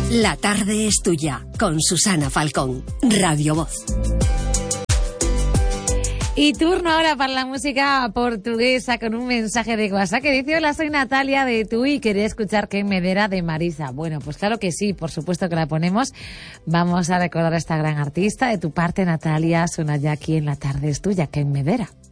La tarde es tuya, con Susana Falcón, Radio Voz. Y turno ahora para la música portuguesa con un mensaje de WhatsApp que dice: hola, soy Natalia de Tui y quería escuchar Quen me dera de Marisa. Bueno, pues claro que sí, por supuesto que la ponemos. Vamos a recordar a esta gran artista. De tu parte, Natalia, suena ya aquí en La tarde es tuya, Quen me dera.